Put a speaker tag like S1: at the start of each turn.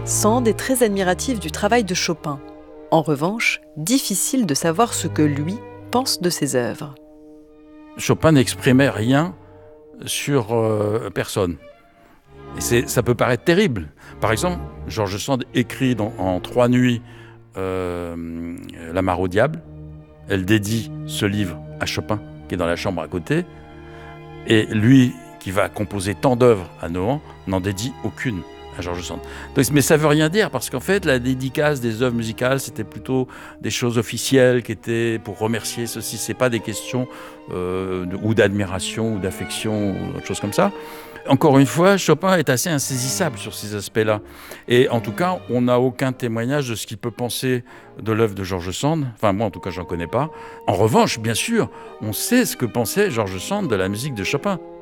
S1: Sand est très admiratif du travail de Chopin. En revanche, difficile de savoir ce que lui pense de ses œuvres.
S2: Chopin n'exprimait rien sur personne. Et ça peut paraître terrible. Par exemple, George Sand écrit en 3 nuits La Mare au diable. Elle dédie ce livre à Chopin, qui est dans la chambre à côté. Et lui, qui va composer tant d'œuvres à Nohant, n'en dédie aucune à George Sand. Mais ça ne veut rien dire, parce qu'en fait, la dédicace des œuvres musicales, c'était plutôt des choses officielles qui étaient pour remercier ceci. Ce n'est pas des questions ou d'admiration ou d'affection ou autre chose comme ça. Encore une fois, Chopin est assez insaisissable sur ces aspects-là. Et en tout cas, on n'a aucun témoignage de ce qu'il peut penser de l'œuvre de George Sand. Enfin, moi, en tout cas, je n'en connais pas. En revanche, bien sûr, on sait ce que pensait George Sand de la musique de Chopin.